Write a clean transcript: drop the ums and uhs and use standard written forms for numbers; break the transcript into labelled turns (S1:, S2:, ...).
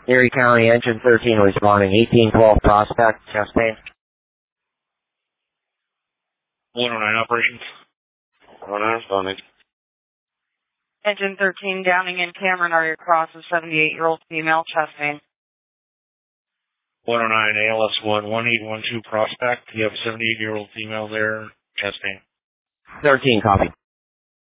S1: Erie County, engine 13 responding, 1812 Prospect, chest pain.
S2: 109 operations.
S3: 109 responding.
S4: Engine 13, Downing and Cameron are across a 78-year-old female, chest pain.
S2: 109 ALS1, 1812 Prospect. You have a 78-year-old female there, chest pain.
S1: 13, copy.